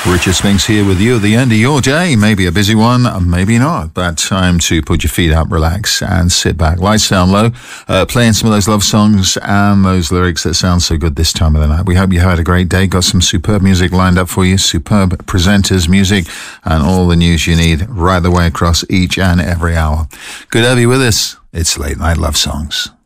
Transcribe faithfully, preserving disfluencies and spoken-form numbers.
Richard Spinks here with you at the end of your day. Maybe a busy one, maybe not, but time to put your feet up, relax, and sit back. Lights down low, uh, playing some of those love songs and those lyrics that sound so good this time of the night. We hope you had a great day. Got some superb music lined up for you, superb presenters, music, and all the news you need right the way across each and every hour. Good to have you with us. It's Late Night Love Songs.